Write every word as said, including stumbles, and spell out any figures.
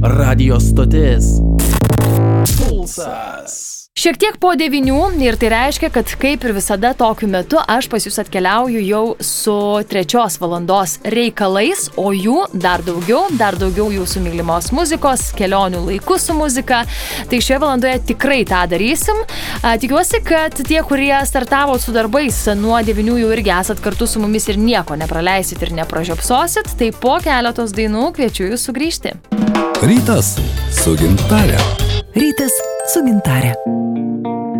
Radio stotis Pulsas. Šiek tiek po devynių ir tai reiškia, kad kaip ir visada tokiu metu aš pas jūs atkeliauju jau su trečios valandos reikalais, o jų dar daugiau, dar daugiau jūsų mylimos muzikos, kelionių laikų su muzika. Tai šioje valandoje tikrai tą darysim. Tikiuosi, kad tie, kurie startavo su darbais nuo devynių jau irgi esat kartu su mumis ir nieko nepraleisit ir nepražiopsosit, tai po keletos dainų kviečiu jūs sugrįžti. Rytas su Gintare. Rytas su Gintare.